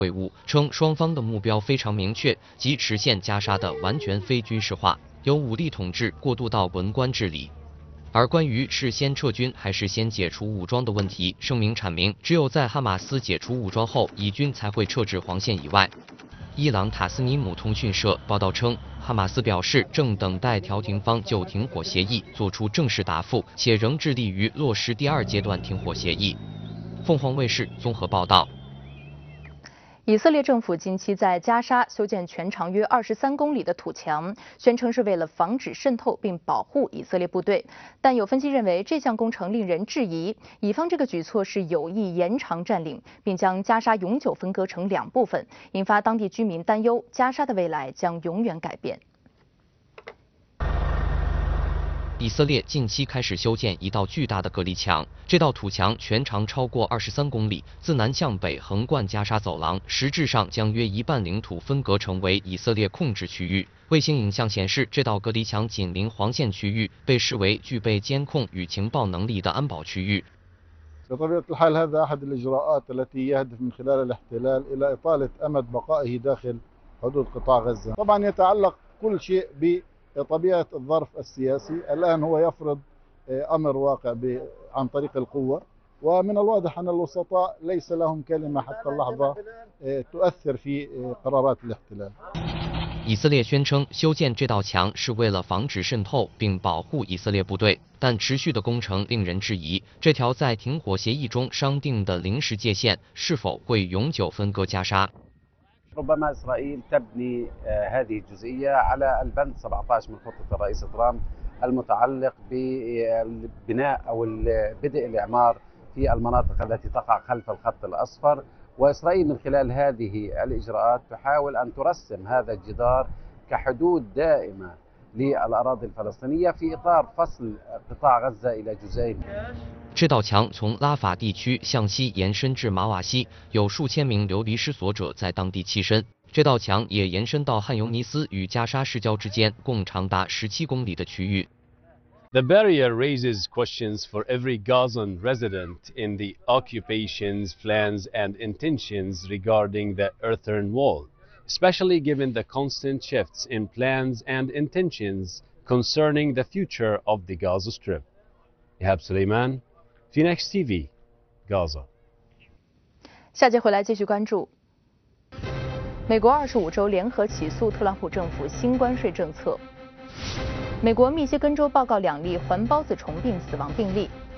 会晤，称双方的目标非常明确，即实现加沙的完全非军事化，由武力统治过渡到文官治理。而关于是先撤军还是先解除武装的问题，声明阐明，只有在哈马斯解除武装后，以军才会撤至黄线以外。伊朗塔斯尼姆通讯社报道称，哈马斯表示正等待调停方就停火协议作出正式答复，且仍致力于落实第2阶段停火协议。凤凰卫视综合报道。 以色列政府近期在加沙修建全长约23公里的土墙，宣称是为了防止渗透并保护以色列部队。但有分析认为，这项工程令人质疑，以方这个举措是有意延长占领，并将加沙永久分割成2部分，引发当地居民担忧，加沙的未来将永远改变。 以色列近期开始修建一道巨大的隔离墙，这道土墙全长超过23公里，自南向北横贯加沙走廊，实质上将约一半领土分隔成为以色列控制区域。卫星影像显示，这道隔离墙紧邻黄线区域，被视为具备监控与情报能力的安保区域。 بطبيعة الحال هذا أحد الإجراءات التي يهدف من خلال الاحتلال إلى إطالة أمد بقائه داخل حدود قطاع غزة. طبعا يتعلق كل شيء بطبيعة الظرف السياسي. الآن هو يفرض أمر واقع عن طريق القوة، ومن الواضح أن الوسطاء ليس لهم كلمة حتى اللحظة تؤثر في قرارات الاحتلال. 以色列宣称修建这道墙是为了防止渗透并保护以色列部队，但持续的工程令人质疑，这条在停火协议中商定的临时界限是否会永久分割加沙。 ربما إسرائيل تبني هذه الجزئية على البند 17 من خطة الرئيس ترامب المتعلق ببناء أو بدء الإعمار في المناطق التي تقع خلف الخط الأصفر، وإسرائيل من خلال هذه الإجراءات تحاول أن ترسم هذا الجدار كحدود دائمة للأراضي الفلسطينية في إطار فصل قطاع غزة إلى جزئين. 这道墙从拉法地区向西延伸至马瓦西，有数千名流离失所者在当地栖身。这道墙也延伸到汉尤尼斯与加沙市郊之间，共长达17公里的区域。 The barrier raises questions for every Gazan resident in the occupation's plans and intentions regarding the earthen wall, especially given the constant shifts in plans and intentions concerning the future of the Gaza Strip. Ihab Suleiman, Phoenix TV, Gaza. 下节回来继续关注。美国25州联合起诉特朗普政府新关税政策。美国密歇根州报告2例环孢子虫病死亡病例，